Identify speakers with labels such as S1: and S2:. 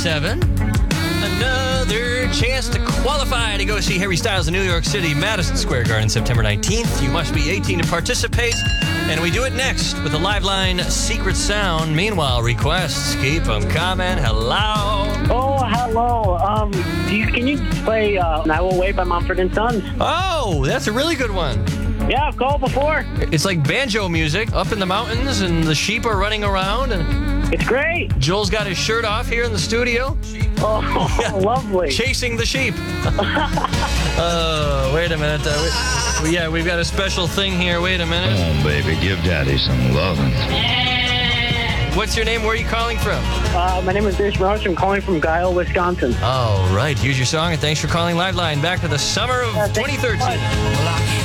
S1: 7. Another chance to qualify to go see Harry Styles in New York City, Madison Square Garden, September 19th. You must be 18 to participate. And we do it next with the Live Line Secret Sound. Meanwhile, requests keep them coming. Hello.
S2: Oh, hello. Can you play I Will Wait by Mumford & Sons?
S1: Oh, that's a really good one.
S2: Yeah, I've called before.
S1: It's like banjo music up in the mountains, and the sheep are running around. And
S2: it's great.
S1: Joel's got his shirt off here in the studio.
S2: Oh, yeah. Lovely.
S1: Chasing the sheep. Oh, wait a minute. We've got a special thing here. Wait a minute.
S3: Come on, baby. Give Daddy some loving.
S1: What's your name? Where are you calling from?
S2: My name is Dish Roach. I'm calling from Guile, Wisconsin.
S1: All right. Here's your song, and thanks for calling Live Line. Back to the summer of 2013.